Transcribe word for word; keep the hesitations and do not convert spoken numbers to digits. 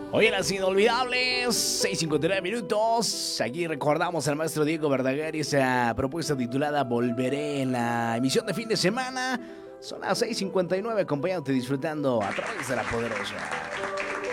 Hoy en las inolvidables, seis cincuenta y nueve minutos. Aquí recordamos al maestro Diego Verdaguer y esa propuesta titulada Volveré en la emisión de fin de semana. Son las seis cincuenta y nueve, acompañándote disfrutando a través de La Poderosa.